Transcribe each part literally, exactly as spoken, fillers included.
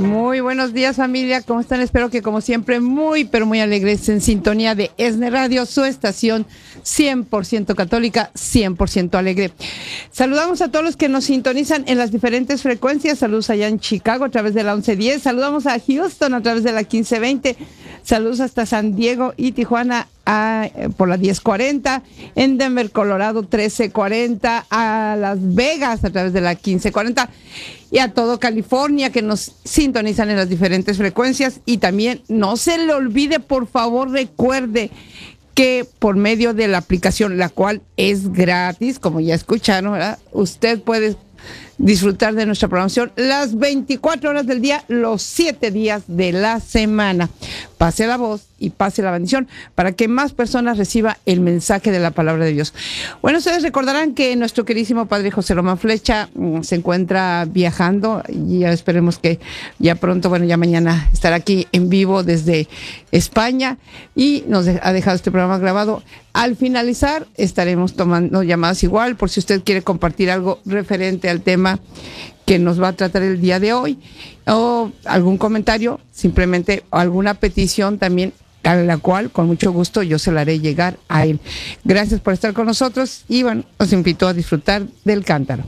Muy buenos días, familia. ¿Cómo están? Espero que, como siempre, muy, pero muy alegres en sintonía de ESNE Radio, su estación cien por ciento católica, cien por ciento alegre. Saludamos a todos los que nos sintonizan en las diferentes frecuencias. Saludos allá en Chicago a través de la once diez. Saludamos a Houston a través de la quince veinte. Saludos hasta San Diego y Tijuana a, por la diez cuarenta. En Denver, Colorado, trece cuarenta. A Las Vegas a través de la quince cuarenta. Y a todo California que nos sintonizan en las diferentes frecuencias. Y también no se le olvide, por favor, recuerde que por medio de la aplicación, la cual es gratis, como ya escucharon, ¿verdad? Usted puede disfrutar de nuestra programación las veinticuatro horas del día, los siete días de la semana. Pase la voz y pase la bendición para que más personas reciban el mensaje de la palabra de Dios. Bueno, ustedes recordarán que nuestro queridísimo padre José Román Flecha mm, se encuentra viajando y ya esperemos que ya pronto, bueno, ya mañana estará aquí en vivo desde España y nos de- ha dejado este programa grabado. Al finalizar estaremos tomando llamadas igual por si usted quiere compartir algo referente al tema que nos va a tratar el día de hoy, o algún comentario, simplemente alguna petición también, a la cual con mucho gusto yo se la haré llegar a él. Gracias por estar con nosotros y bueno, os invito a disfrutar del cántaro.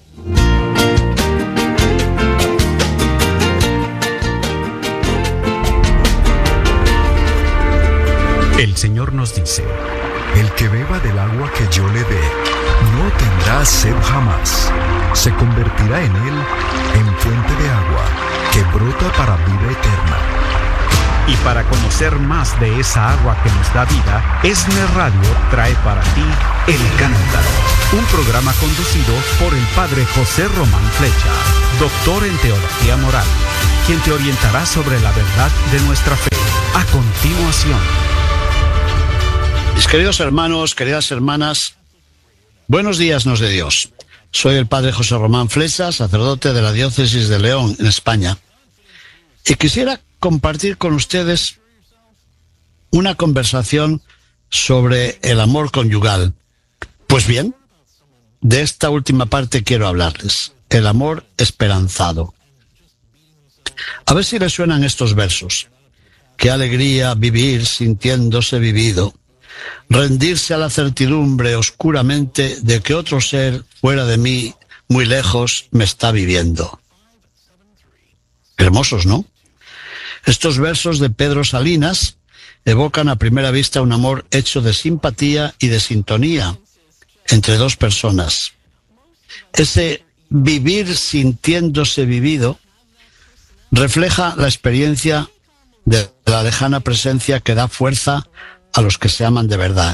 El Señor nos dice: el que beba del agua que yo le dé, no tendrá sed jamás. Se convertirá en él en fuente de agua que brota para vida eterna. Y para conocer más de esa agua que nos da vida, ESNE Radio trae para ti El Cántaro, un programa conducido por el padre José Román Flecha, doctor en Teología Moral, quien te orientará sobre la verdad de nuestra fe. A continuación. Mis queridos hermanos, queridas hermanas, buenos días nos de Dios. Soy el padre José Román Flecha, sacerdote de la diócesis de León, en España. Y quisiera compartir con ustedes una conversación sobre el amor conyugal. Pues bien, de esta última parte quiero hablarles, el amor esperanzado. A ver si les suenan estos versos. Qué alegría vivir sintiéndose vivido. Rendirse a la certidumbre oscuramente de que otro ser fuera de mí, muy lejos, me está viviendo. Hermosos, ¿no? Estos versos de Pedro Salinas evocan a primera vista un amor hecho de simpatía y de sintonía entre dos personas. Ese vivir sintiéndose vivido refleja la experiencia de la lejana presencia que da fuerza a los que se aman de verdad.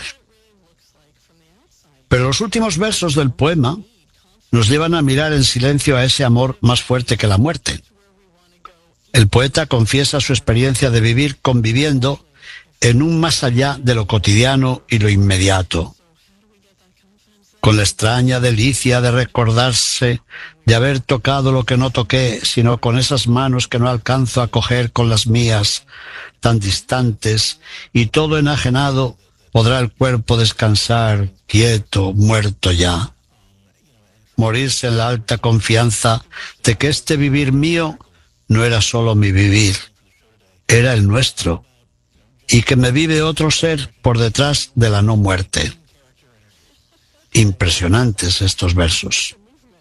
Pero los últimos versos del poema nos llevan a mirar en silencio a ese amor más fuerte que la muerte. El poeta confiesa su experiencia de vivir conviviendo en un más allá de lo cotidiano y lo inmediato, con la extraña delicia de recordarse de haber tocado lo que no toqué, sino con esas manos que no alcanzo a coger con las mías, tan distantes, y todo enajenado, podrá el cuerpo descansar, quieto, muerto ya. Morirse en la alta confianza de que este vivir mío no era solo mi vivir, era el nuestro, y que me vive otro ser por detrás de la no muerte. Impresionantes estos versos.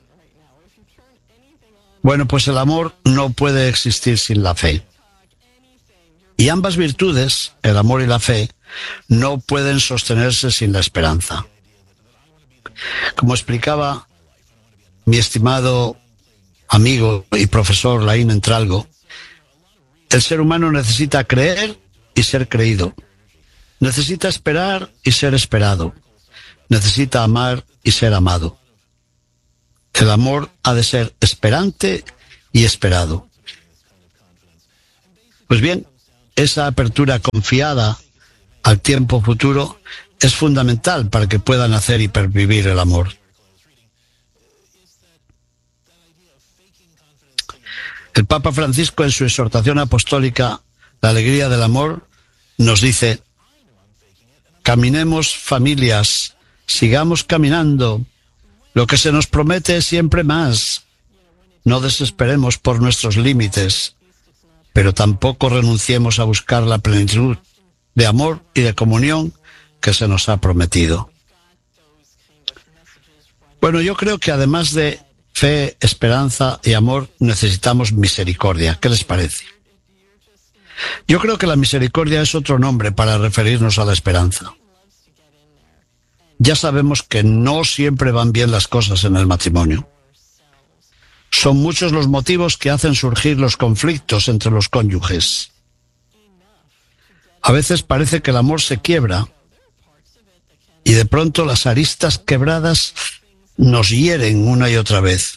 Bueno, pues el amor no puede existir sin la fe. Y ambas virtudes, el amor y la fe, no pueden sostenerse sin la esperanza. Como explicaba mi estimado amigo y profesor Laín Entralgo, el ser humano necesita creer y ser creído. Necesita esperar y ser esperado. Necesita amar y ser amado. El amor ha de ser esperante y esperado. Pues bien, esa apertura confiada al tiempo futuro es fundamental para que pueda nacer y pervivir el amor. El Papa Francisco, en su exhortación apostólica La alegría del amor, nos dice: caminemos, familias, sigamos caminando. Lo que se nos promete es siempre más. No desesperemos por nuestros límites. pero tampoco renunciemos a buscar la plenitud de amor y de comunión que se nos ha prometido. Bueno, yo creo que además de fe, esperanza y amor, necesitamos misericordia. ¿Qué les parece? Yo creo que la misericordia es otro nombre para referirnos a la esperanza. Ya sabemos que no siempre van bien las cosas en el matrimonio. Son muchos los motivos que hacen surgir los conflictos entre los cónyuges. A veces parece que el amor se quiebra y de pronto las aristas quebradas nos hieren una y otra vez.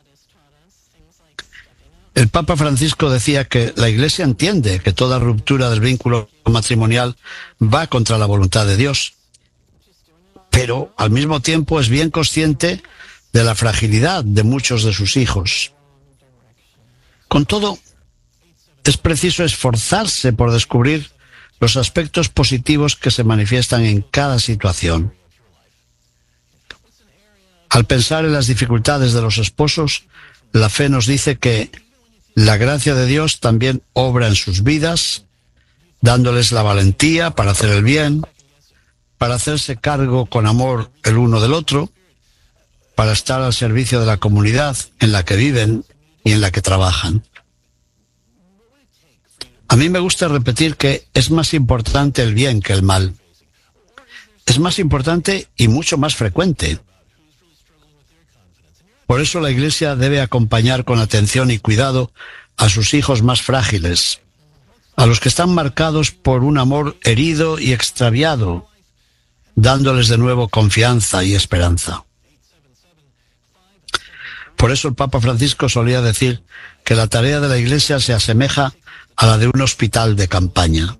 El Papa Francisco decía que la Iglesia entiende que toda ruptura del vínculo matrimonial va contra la voluntad de Dios, pero al mismo tiempo es bien consciente de la fragilidad de muchos de sus hijos. Con todo, es preciso esforzarse por descubrir los aspectos positivos que se manifiestan en cada situación. Al pensar en las dificultades de los esposos, la fe nos dice que la gracia de Dios también obra en sus vidas, dándoles la valentía para hacer el bien, para hacerse cargo con amor el uno del otro, para estar al servicio de la comunidad en la que viven y en la que trabajan. A mí me gusta repetir que es más importante el bien que el mal. Es más importante y mucho más frecuente. Por eso la Iglesia debe acompañar con atención y cuidado a sus hijos más frágiles, a los que están marcados por un amor herido y extraviado, dándoles de nuevo confianza y esperanza. Por eso el Papa Francisco solía decir que la tarea de la Iglesia se asemeja a la de un hospital de campaña.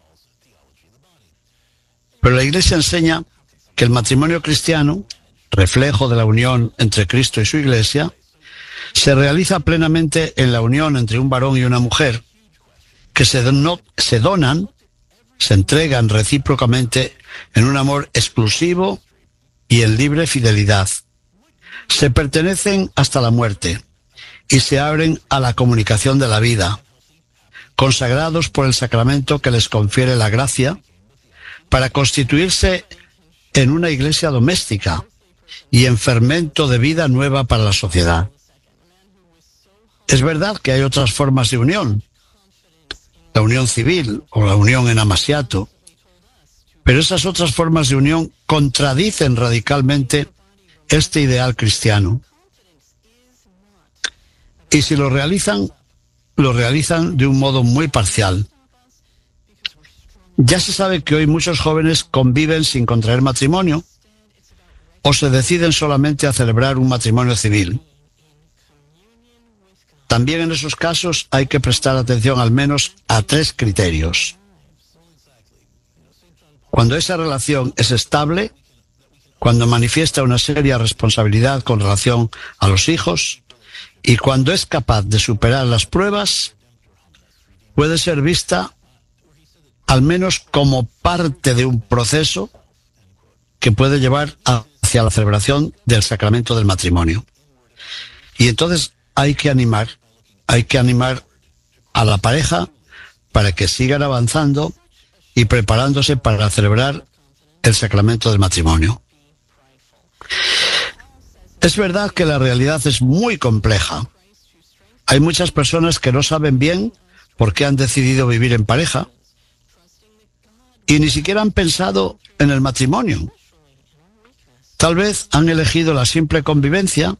Pero la Iglesia enseña que el matrimonio cristiano, reflejo de la unión entre Cristo y su Iglesia, se realiza plenamente en la unión entre un varón y una mujer, que se, don- se donan, se entregan recíprocamente en un amor exclusivo y en libre fidelidad. Se pertenecen hasta la muerte y se abren a la comunicación de la vida, consagrados por el sacramento que les confiere la gracia, para constituirse en una iglesia doméstica y en fermento de vida nueva para la sociedad. Es verdad que hay otras formas de unión, la unión civil o la unión en amasiato, pero esas otras formas de unión contradicen radicalmente este ideal cristiano. Y si lo realizan, lo realizan de un modo muy parcial. Ya se sabe que hoy muchos jóvenes conviven sin contraer matrimonio o se deciden solamente a celebrar un matrimonio civil. También en esos casos hay que prestar atención al menos a tres criterios. Cuando esa relación es estable, cuando manifiesta una seria responsabilidad con relación a los hijos y cuando es capaz de superar las pruebas, puede ser vista al menos como parte de un proceso que puede llevar hacia la celebración del sacramento del matrimonio. Y entonces hay que animar, hay que animar a la pareja para que sigan avanzando y preparándose para celebrar el sacramento del matrimonio. Es verdad que la realidad es muy compleja. Hay muchas personas que no saben bien por qué han decidido vivir en pareja y ni siquiera han pensado en el matrimonio. Tal vez han elegido la simple convivencia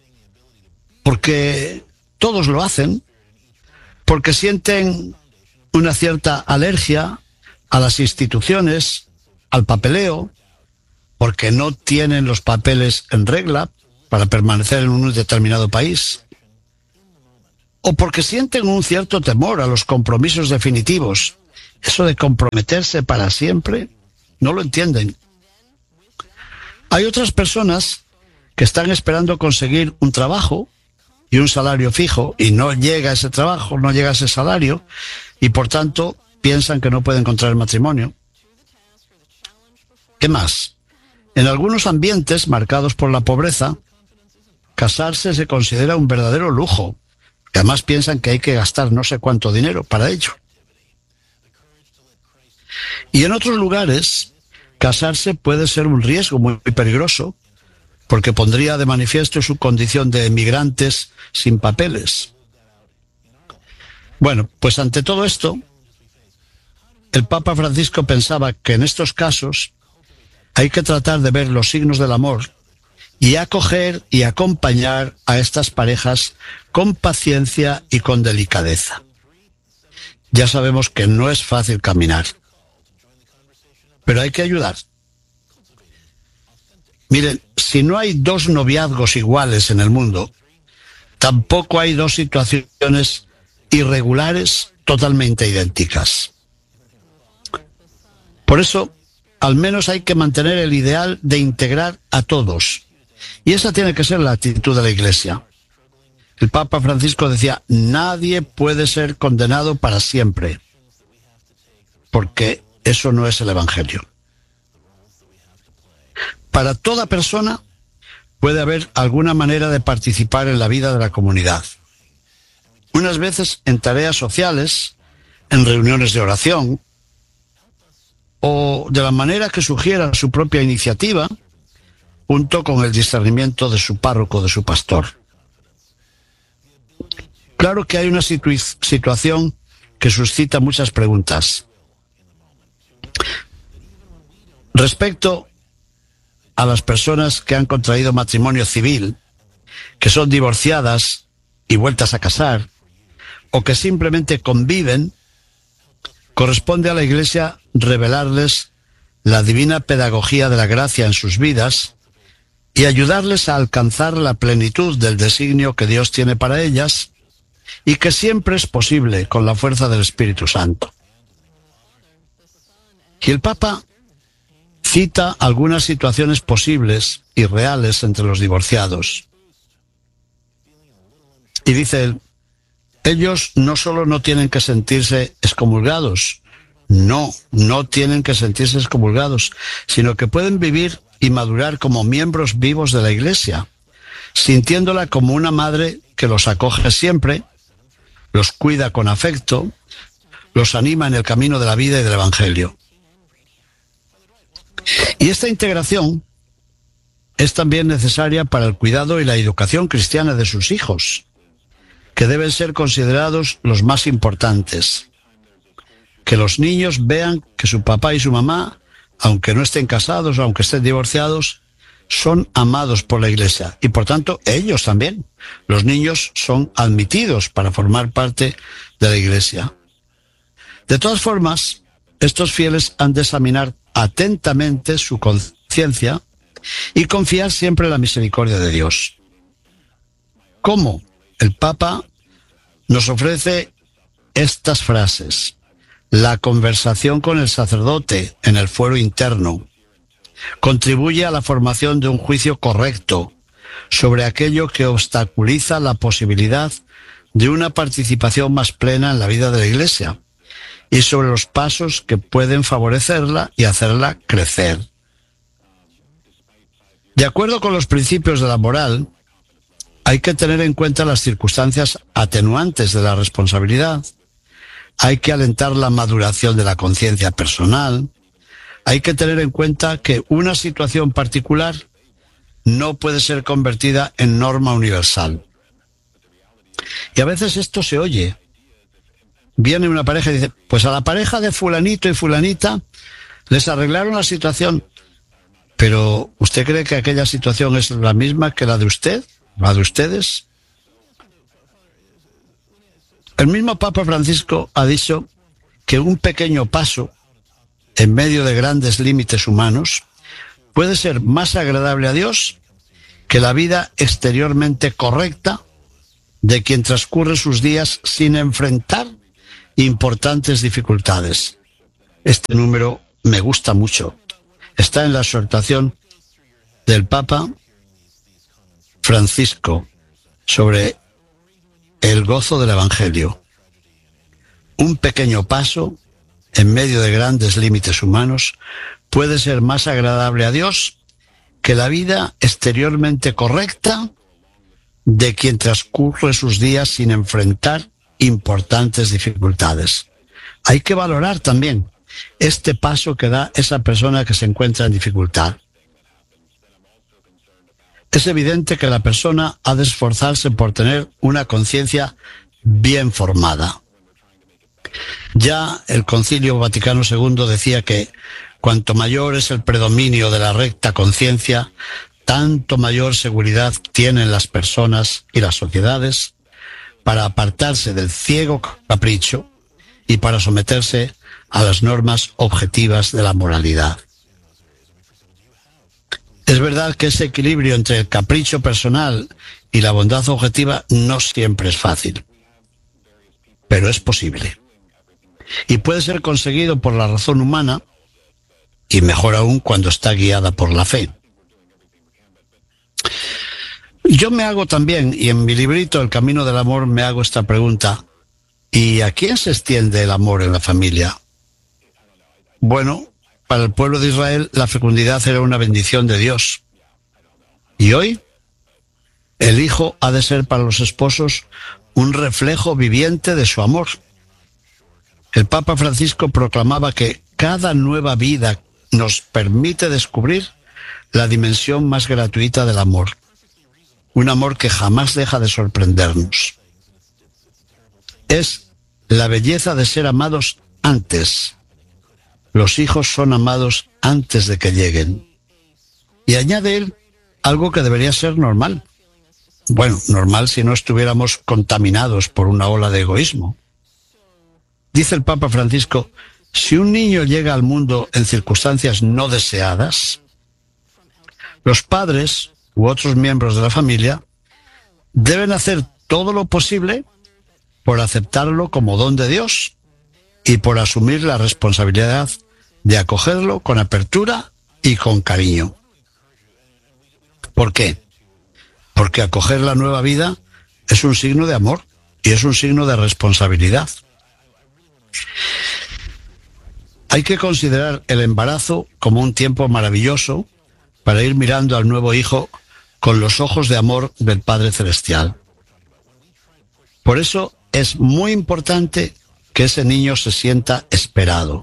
porque todos lo hacen, porque sienten una cierta alergia a las instituciones, al papeleo, porque no tienen los papeles en regla para permanecer en un determinado país, o porque sienten un cierto temor a los compromisos definitivos. Eso de comprometerse para siempre, no lo entienden. Hay otras personas que están esperando conseguir un trabajo y un salario fijo, y no llega ese trabajo, no llega ese salario, y por tanto piensan que no pueden encontrar matrimonio. ¿Qué más? En algunos ambientes marcados por la pobreza, casarse se considera un verdadero lujo, que además piensan que hay que gastar no sé cuánto dinero para ello. Y en otros lugares, casarse puede ser un riesgo muy peligroso, porque pondría de manifiesto su condición de emigrantes sin papeles. Bueno, pues ante todo esto, el Papa Francisco pensaba que en estos casos hay que tratar de ver los signos del amor y acoger y acompañar a estas parejas con paciencia y con delicadeza. Ya sabemos que no es fácil caminar, pero hay que ayudar. Miren, si no hay dos noviazgos iguales en el mundo, tampoco hay dos situaciones irregulares totalmente idénticas. Por eso, al menos hay que mantener el ideal de integrar a todos. Y esa tiene que ser la actitud de la Iglesia. El Papa Francisco decía, nadie puede ser condenado para siempre, porque eso no es el Evangelio. Para toda persona puede haber alguna manera de participar en la vida de la comunidad. Unas veces en tareas sociales, en reuniones de oración, o de la manera que sugiera su propia iniciativa, junto con el discernimiento de su párroco, de su pastor. Claro que hay una situ- situación que suscita muchas preguntas. Respecto a las personas que han contraído matrimonio civil, que son divorciadas y vueltas a casar, o que simplemente conviven, corresponde a la Iglesia revelarles la divina pedagogía de la gracia en sus vidas y ayudarles a alcanzar la plenitud del designio que Dios tiene para ellas y que siempre es posible con la fuerza del Espíritu Santo. Y el Papa cita algunas situaciones posibles y reales entre los divorciados. Y dice él, ellos no solo no tienen que sentirse excomulgados, no, no tienen que sentirse excomulgados, sino que pueden vivir y madurar como miembros vivos de la Iglesia, sintiéndola como una madre que los acoge siempre, los cuida con afecto, los anima en el camino de la vida y del Evangelio. Y esta integración es también necesaria para el cuidado y la educación cristiana de sus hijos, que deben ser considerados los más importantes. Que los niños vean que su papá y su mamá, aunque no estén casados o aunque estén divorciados, son amados por la Iglesia. Y por tanto, ellos también. Los niños son admitidos para formar parte de la Iglesia. De todas formas, estos fieles han de examinar atentamente su conciencia y confiar siempre en la misericordia de Dios. ¿Cómo? El Papa nos ofrece estas frases. La conversación con el sacerdote en el fuero interno contribuye a la formación de un juicio correcto sobre aquello que obstaculiza la posibilidad de una participación más plena en la vida de la Iglesia y sobre los pasos que pueden favorecerla y hacerla crecer. De acuerdo con los principios de la moral, hay que tener en cuenta las circunstancias atenuantes de la responsabilidad, hay que alentar la maduración de la conciencia personal, hay que tener en cuenta que una situación particular no puede ser convertida en norma universal. Y a veces esto se oye. Viene una pareja y dice, pues a la pareja de fulanito y fulanita les arreglaron la situación, pero ¿usted cree que aquella situación es la misma que la de usted? ¿La de ustedes? El mismo Papa Francisco ha dicho que un pequeño paso en medio de grandes límites humanos puede ser más agradable a Dios que la vida exteriormente correcta de quien transcurre sus días sin enfrentar importantes dificultades. Este número me gusta mucho. Está en la exhortación del Papa Francisco sobre el gozo del Evangelio. Un pequeño paso en medio de grandes límites humanos puede ser más agradable a Dios que la vida exteriormente correcta de quien transcurre sus días sin enfrentar importantes dificultades. Hay que valorar también este paso que da esa persona que se encuentra en dificultad. Es evidente que la persona ha de esforzarse por tener una conciencia bien formada. Ya el Concilio Vaticano segundo decía que cuanto mayor es el predominio de la recta conciencia, tanto mayor seguridad tienen las personas y las sociedades para apartarse del ciego capricho y para someterse a las normas objetivas de la moralidad. Es verdad que ese equilibrio entre el capricho personal y la bondad objetiva no siempre es fácil, pero es posible. Y puede ser conseguido por la razón humana, y mejor aún cuando está guiada por la fe. Yo me hago también, y en mi librito El Camino del Amor me hago esta pregunta: ¿y a quién se extiende el amor en la familia? Bueno, para el pueblo de Israel la fecundidad era una bendición de Dios. Y hoy, el hijo ha de ser para los esposos un reflejo viviente de su amor. El Papa Francisco proclamaba que cada nueva vida nos permite descubrir la dimensión más gratuita del amor. Un amor que jamás deja de sorprendernos. Es la belleza de ser amados antes. Los hijos son amados antes de que lleguen. Y añade él algo que debería ser normal. Bueno, normal si no estuviéramos contaminados por una ola de egoísmo. Dice el Papa Francisco: si un niño llega al mundo en circunstancias no deseadas, los padres u otros miembros de la familia deben hacer todo lo posible por aceptarlo como don de Dios y por asumir la responsabilidad de acogerlo con apertura y con cariño. ¿Por qué? Porque acoger la nueva vida es un signo de amor y es un signo de responsabilidad. Hay que considerar el embarazo como un tiempo maravilloso para ir mirando al nuevo hijo con los ojos de amor del Padre Celestial. Por eso es muy importante que ese niño se sienta esperado.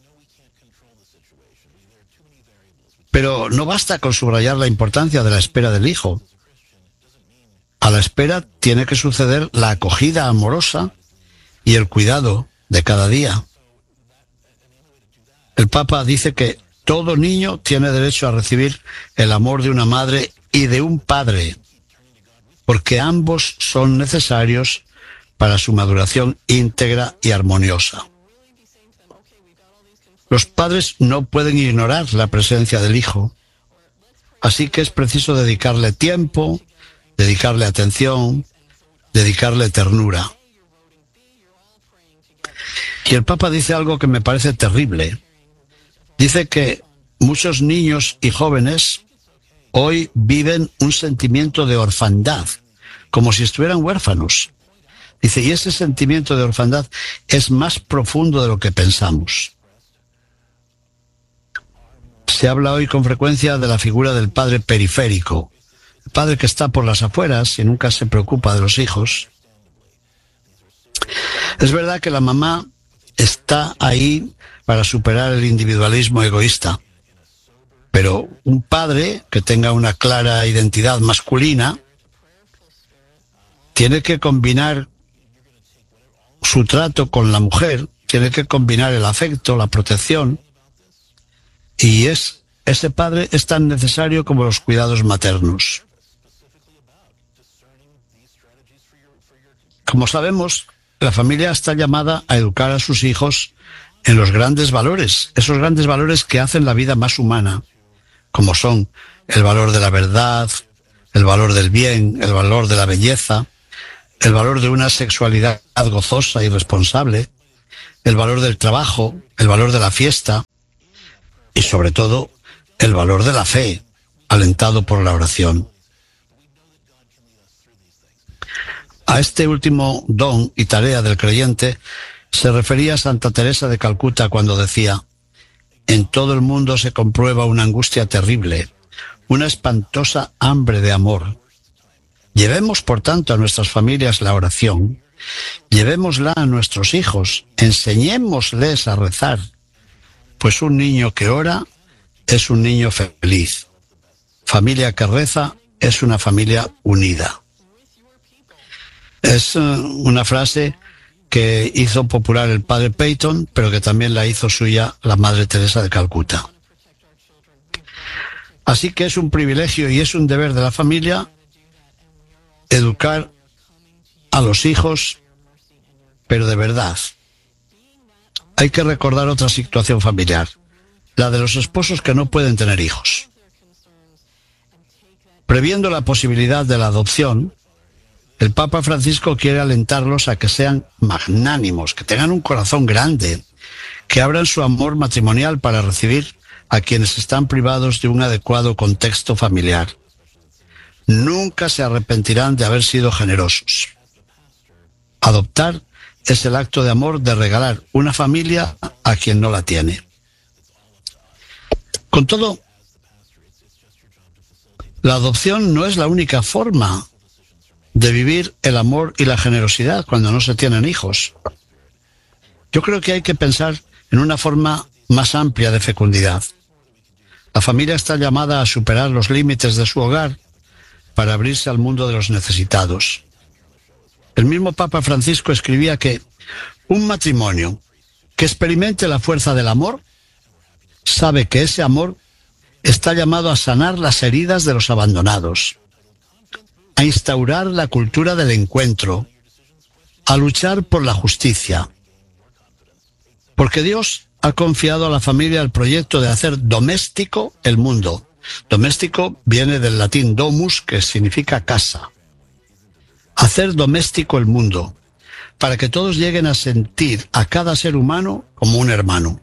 Pero no basta con subrayar la importancia de la espera del hijo. A la espera tiene que suceder la acogida amorosa y el cuidado de cada día. El Papa dice que todo niño tiene derecho a recibir el amor de una madre y de un padre, porque ambos son necesarios para su maduración íntegra y armoniosa. Los padres no pueden ignorar la presencia del hijo, así que es preciso dedicarle tiempo, dedicarle atención, dedicarle ternura. Y el Papa dice algo que me parece terrible. Dice que muchos niños y jóvenes hoy viven un sentimiento de orfandad, como si estuvieran huérfanos. Dice, y ese sentimiento de orfandad es más profundo de lo que pensamos. Se habla hoy con frecuencia de la figura del padre periférico, el padre que está por las afueras y nunca se preocupa de los hijos. Es verdad que la mamá está ahí para superar el individualismo egoísta, pero un padre que tenga una clara identidad masculina tiene que combinar su trato con la mujer, tiene que combinar el afecto, la protección, y es ese padre es tan necesario como los cuidados maternos. Como sabemos, la familia está llamada a educar a sus hijos en los grandes valores, esos grandes valores que hacen la vida más humana, como son el valor de la verdad, el valor del bien, el valor de la belleza, el valor de una sexualidad gozosa y responsable, el valor del trabajo, el valor de la fiesta y sobre todo el valor de la fe, alentado por la oración. A este último don y tarea del creyente se refería Santa Teresa de Calcuta cuando decía: en todo el mundo se comprueba una angustia terrible, una espantosa hambre de amor. Llevemos, por tanto, a nuestras familias la oración, llevémosla a nuestros hijos, enseñémosles a rezar, pues un niño que ora es un niño feliz. Familia que reza es una familia unida. Es una frase que hizo popular el padre Peyton, pero que también la hizo suya la Madre Teresa de Calcuta. Así que es un privilegio y es un deber de la familia educar a los hijos, pero de verdad. Hay que recordar otra situación familiar, la de los esposos que no pueden tener hijos. Previendo la posibilidad de la adopción, el Papa Francisco quiere alentarlos a que sean magnánimos, que tengan un corazón grande, que abran su amor matrimonial para recibir a quienes están privados de un adecuado contexto familiar. Nunca se arrepentirán de haber sido generosos. Adoptar es el acto de amor de regalar una familia a quien no la tiene. Con todo, la adopción no es la única forma de vivir el amor y la generosidad cuando no se tienen hijos. Yo creo que hay que pensar en una forma más amplia de fecundidad. La familia está llamada a superar los límites de su hogar para abrirse al mundo de los necesitados. El mismo Papa Francisco escribía que un matrimonio que experimente la fuerza del amor sabe que ese amor está llamado a sanar las heridas de los abandonados, a instaurar la cultura del encuentro, a luchar por la justicia. Porque Dios ha confiado a la familia el proyecto de hacer doméstico el mundo. Doméstico viene del latín domus, que significa casa. Hacer doméstico el mundo, para que todos lleguen a sentir a cada ser humano como un hermano.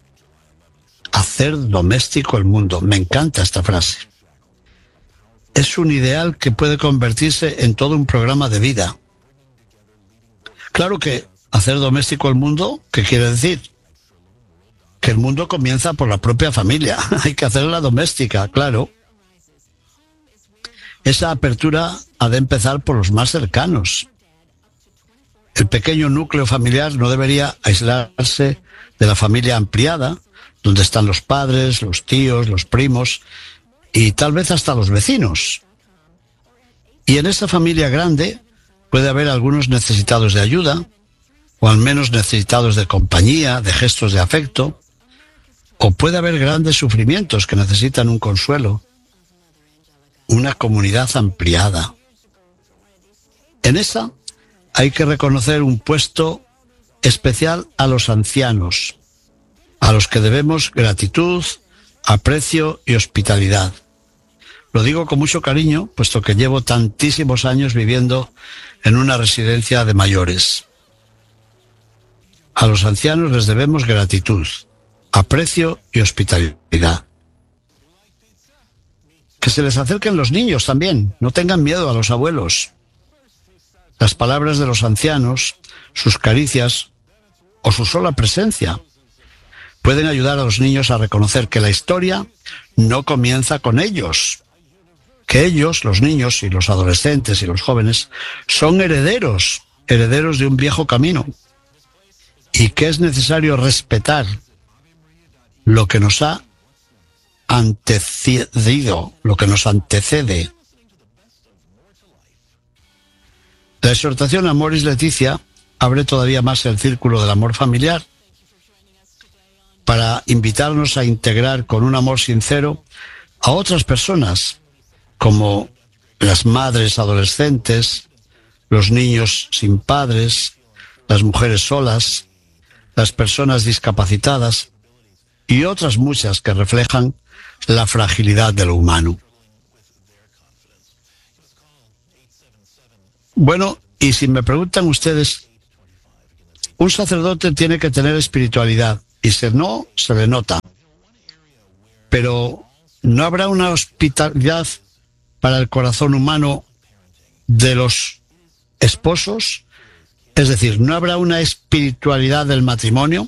Hacer doméstico el mundo. Me encanta esta frase. Es un ideal que puede convertirse en todo un programa de vida. Claro que hacer doméstico el mundo, ¿qué quiere decir? Que el mundo comienza por la propia familia. Hay que hacerla doméstica, claro. Esa apertura ha de empezar por los más cercanos. El pequeño núcleo familiar no debería aislarse de la familia ampliada, donde están los padres, los tíos, los primos y tal vez hasta los vecinos. Y en esa familia grande puede haber algunos necesitados de ayuda, o al menos necesitados de compañía, de gestos de afecto, o puede haber grandes sufrimientos que necesitan un consuelo, una comunidad ampliada. En esa hay que reconocer un puesto especial a los ancianos, a los que debemos gratitud, aprecio y hospitalidad. Lo digo con mucho cariño, puesto que llevo tantísimos años viviendo en una residencia de mayores. A los ancianos les debemos gratitud, aprecio y hospitalidad. Que se les acerquen los niños también, no tengan miedo a los abuelos. Las palabras de los ancianos, sus caricias o su sola presencia pueden ayudar a los niños a reconocer que la historia no comienza con ellos, que ellos, los niños y los adolescentes y los jóvenes, son herederos, herederos de un viejo camino, y que es necesario respetar lo que nos ha antecedido, lo que nos antecede. La exhortación a Amoris Laetitia abre todavía más el círculo del amor familiar para invitarnos a integrar con un amor sincero a otras personas, como las madres adolescentes, los niños sin padres, las mujeres solas, las personas discapacitadas y otras muchas que reflejan la fragilidad de lo humano. Bueno, y si me preguntan ustedes, un sacerdote tiene que tener espiritualidad, y si no, se le nota. Pero ¿no habrá una hospitalidad para el corazón humano de los esposos? Es decir, ¿no habrá una espiritualidad del matrimonio?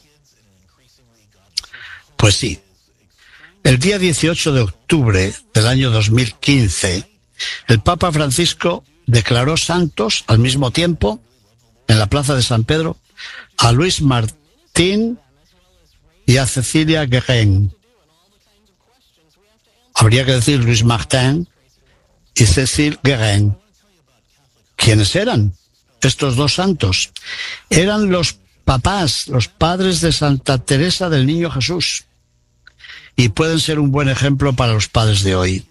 Pues sí. El día dieciocho de octubre del año dos mil quince, el Papa Francisco declaró santos al mismo tiempo, en la plaza de San Pedro, a Luis Martín y a Cecilia Guerin. Habría que decir Luis Martín y Cecil Guerin. ¿Quiénes eran estos dos santos? Eran los papás, los padres de Santa Teresa del Niño Jesús, y pueden ser un buen ejemplo para los padres de hoy.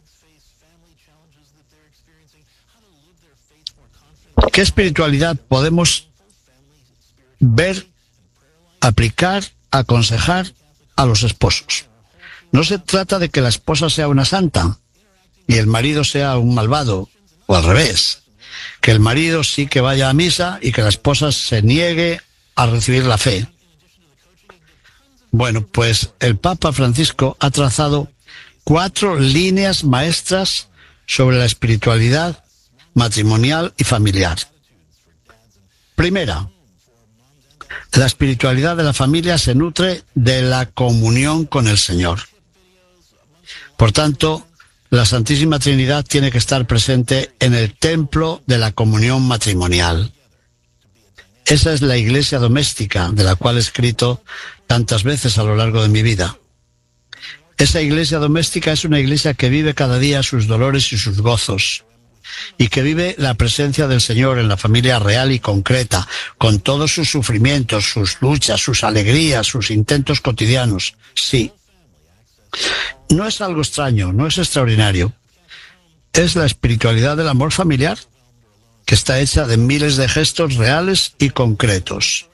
¿Qué espiritualidad podemos ver, aplicar, aconsejar a los esposos? No se trata de que la esposa sea una santa y el marido sea un malvado, o al revés, que el marido sí que vaya a misa y que la esposa se niegue a recibir la fe. Bueno, pues el Papa Francisco ha trazado cuatro líneas maestras sobre la espiritualidad matrimonial y familiar. Primera, la espiritualidad de la familia se nutre de la comunión con el Señor. Por tanto, la Santísima Trinidad tiene que estar presente en el templo de la comunión matrimonial. Esa es la iglesia doméstica de la cual he escrito tantas veces a lo largo de mi vida. Esa iglesia doméstica es una iglesia que vive cada día sus dolores y sus gozos, y que vive la presencia del Señor en la familia real y concreta, con todos sus sufrimientos, sus luchas, sus alegrías, sus intentos cotidianos. Sí. No es algo extraño, no es extraordinario. Es la espiritualidad del amor familiar, que está hecha de miles de gestos reales y concretos.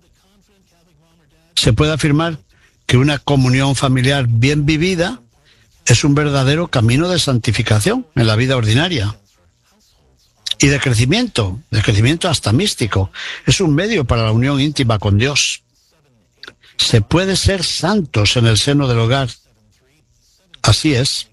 Se puede afirmar que una comunión familiar bien vivida es un verdadero camino de santificación en la vida ordinaria. Y de crecimiento, de crecimiento hasta místico. Es un medio para la unión íntima con Dios. Se puede ser santos en el seno del hogar. Así es.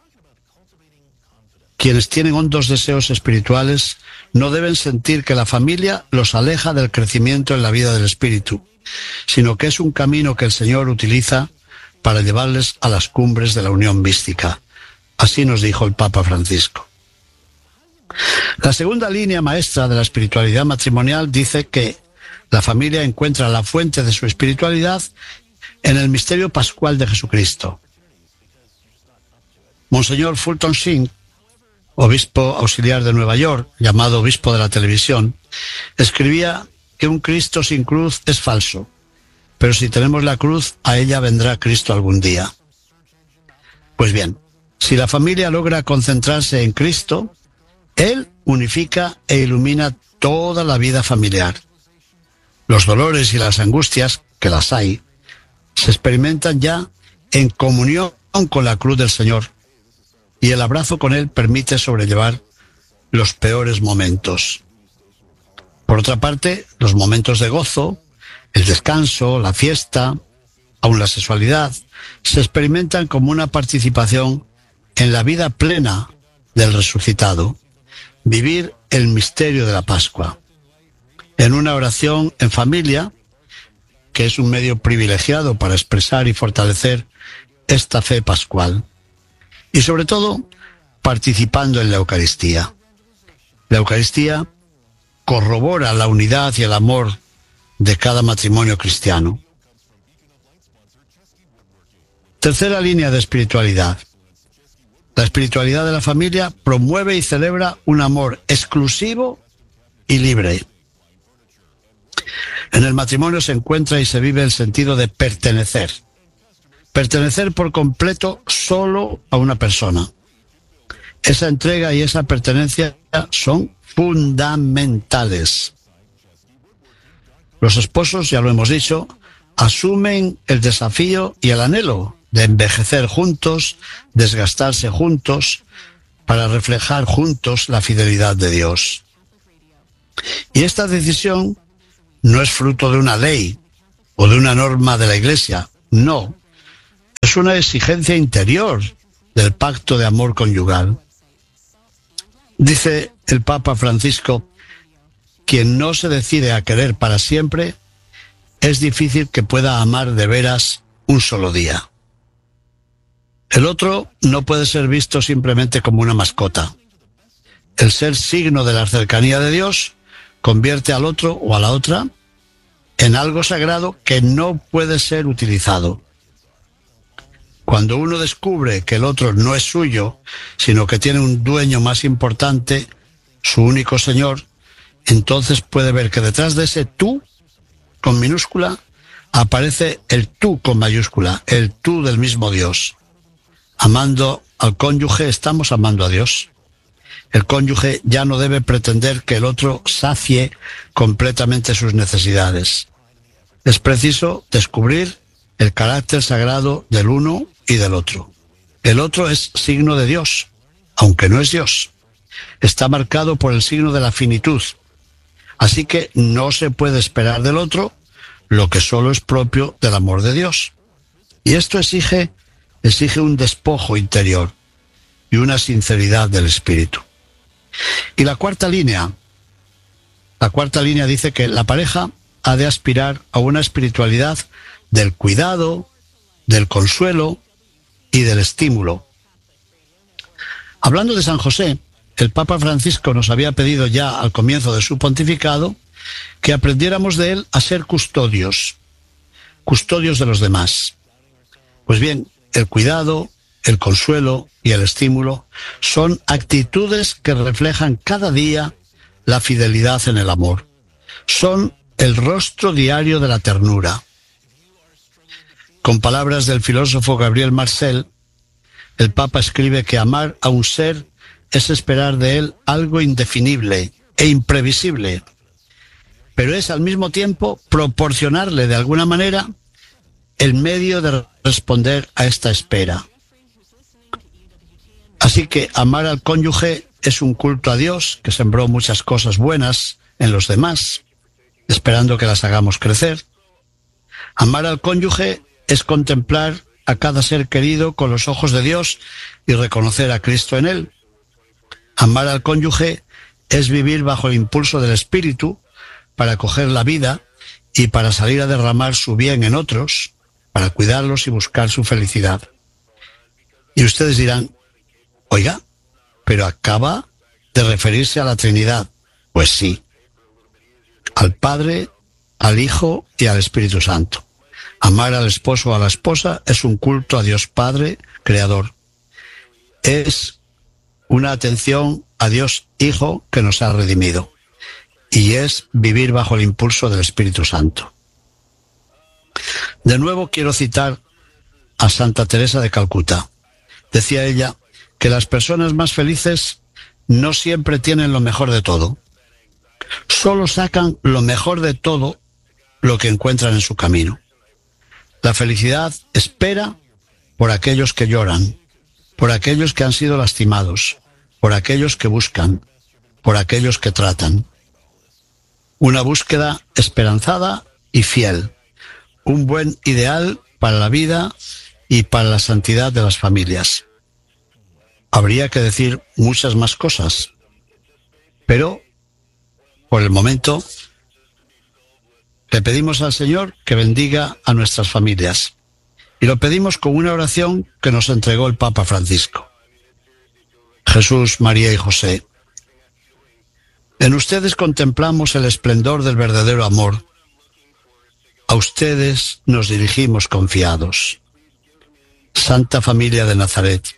Quienes tienen hondos deseos espirituales no deben sentir que la familia los aleja del crecimiento en la vida del espíritu, sino que es un camino que el Señor utiliza para llevarles a las cumbres de la unión mística. Así nos dijo el Papa Francisco. La segunda línea maestra de la espiritualidad matrimonial dice que la familia encuentra la fuente de su espiritualidad en el misterio pascual de Jesucristo. Monseñor Fulton Sheen, obispo auxiliar de Nueva York, llamado obispo de la televisión, escribía que un Cristo sin cruz es falso, pero si tenemos la cruz, a ella vendrá Cristo algún día. Pues bien, si la familia logra concentrarse en Cristo, Él unifica e ilumina toda la vida familiar. Los dolores y las angustias, que las hay, se experimentan ya en comunión con la cruz del Señor, y el abrazo con Él permite sobrellevar los peores momentos. Por otra parte, los momentos de gozo, el descanso, la fiesta, aun la sexualidad, se experimentan como una participación en la vida plena del resucitado. Vivir el misterio de la Pascua. En una oración en familia, que es un medio privilegiado para expresar y fortalecer esta fe pascual. Y sobre todo, participando en la Eucaristía. La Eucaristía corrobora la unidad y el amor de cada matrimonio cristiano. Tercera línea de espiritualidad. La espiritualidad de la familia promueve y celebra un amor exclusivo y libre. En el matrimonio se encuentra y se vive el sentido de pertenecer. Pertenecer por completo solo a una persona. Esa entrega y esa pertenencia son fundamentales. Los esposos, ya lo hemos dicho, asumen el desafío y el anhelo de envejecer juntos, desgastarse juntos, para reflejar juntos la fidelidad de Dios. Y esta decisión no es fruto de una ley o de una norma de la Iglesia, no. Es una exigencia interior del pacto de amor conyugal. Dice el Papa Francisco, quien no se decide a querer para siempre, es difícil que pueda amar de veras un solo día. El otro no puede ser visto simplemente como una mascota. El ser signo de la cercanía de Dios convierte al otro o a la otra en algo sagrado que no puede ser utilizado. Cuando uno descubre que el otro no es suyo, sino que tiene un dueño más importante, su único Señor, entonces puede ver que detrás de ese tú, con minúscula, aparece el tú con mayúscula, el tú del mismo Dios. Amando al cónyuge, estamos amando a Dios. El cónyuge ya no debe pretender que el otro sacie completamente sus necesidades. Es preciso descubrir el carácter sagrado del uno y del otro. El otro es signo de Dios, aunque no es Dios. Está marcado por el signo de la finitud. Así que no se puede esperar del otro lo que solo es propio del amor de Dios. Y esto exige, exige un despojo interior y una sinceridad del espíritu. Y la cuarta línea, la cuarta línea dice que la pareja ha de aspirar a una espiritualidad del cuidado, del consuelo y del estímulo. Hablando de San José, el Papa Francisco nos había pedido ya al comienzo de su pontificado que aprendiéramos de él a ser custodios, custodios de los demás. Pues bien, el cuidado, el consuelo y el estímulo son actitudes que reflejan cada día la fidelidad en el amor. Son el rostro diario de la ternura. Con palabras del filósofo Gabriel Marcel, el Papa escribe que amar a un ser es esperar de él algo indefinible e imprevisible, pero es al mismo tiempo proporcionarle de alguna manera el medio de responder a esta espera. Así que amar al cónyuge es un culto a Dios que sembró muchas cosas buenas en los demás, esperando que las hagamos crecer. Amar al cónyuge es contemplar a cada ser querido con los ojos de Dios y reconocer a Cristo en él. Amar al cónyuge es vivir bajo el impulso del Espíritu para acoger la vida y para salir a derramar su bien en otros, para cuidarlos y buscar su felicidad. Y ustedes dirán, oiga, pero acaba de referirse a la Trinidad. Pues sí, al Padre, al Hijo y al Espíritu Santo. Amar al esposo o a la esposa es un culto a Dios Padre, Creador. Es una atención a Dios Hijo que nos ha redimido. Y es vivir bajo el impulso del Espíritu Santo. De nuevo quiero citar a Santa Teresa de Calcuta. Decía ella que las personas más felices no siempre tienen lo mejor de todo. Solo sacan lo mejor de todo lo que encuentran en su camino. La felicidad espera por aquellos que lloran, por aquellos que han sido lastimados, por aquellos que buscan, por aquellos que tratan. Una búsqueda esperanzada y fiel, un buen ideal para la vida y para la santidad de las familias. Habría que decir muchas más cosas, pero por el momento le pedimos al Señor que bendiga a nuestras familias y lo pedimos con una oración que nos entregó el Papa Francisco. Jesús, María y José, en ustedes contemplamos el esplendor del verdadero amor. A ustedes nos dirigimos confiados. Santa Familia de Nazaret,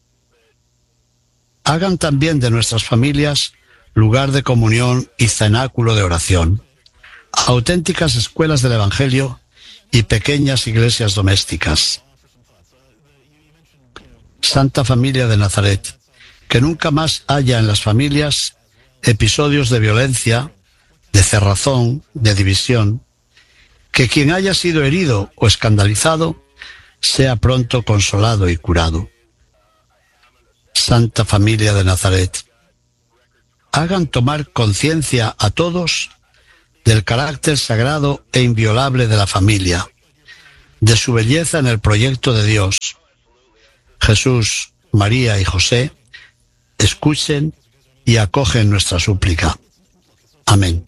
hagan también de nuestras familias lugar de comunión y cenáculo de oración, auténticas escuelas del Evangelio y pequeñas iglesias domésticas. Santa Familia de Nazaret, que nunca más haya en las familias episodios de violencia, de cerrazón, de división, que quien haya sido herido o escandalizado sea pronto consolado y curado. Santa Familia de Nazaret, hagan tomar conciencia a todos del carácter sagrado e inviolable de la familia, de su belleza en el proyecto de Dios. Jesús, María y José, escuchen y acogen nuestra súplica. Amén.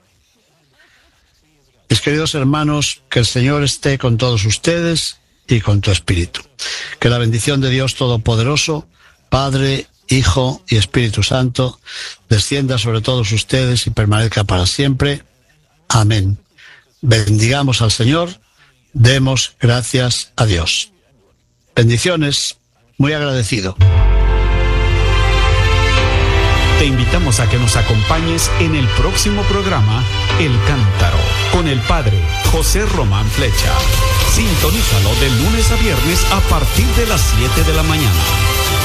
Mis queridos hermanos, que el Señor esté con todos ustedes y con tu espíritu. Que la bendición de Dios Todopoderoso, Padre, Hijo y Espíritu Santo, descienda sobre todos ustedes y permanezca para siempre. Amén. Bendigamos al Señor, demos gracias a Dios. Bendiciones, muy agradecido. Te invitamos a que nos acompañes en el próximo programa El Cántaro, con el Padre José Román Flecha. Sintonízalo de lunes a viernes a partir de las siete de la mañana.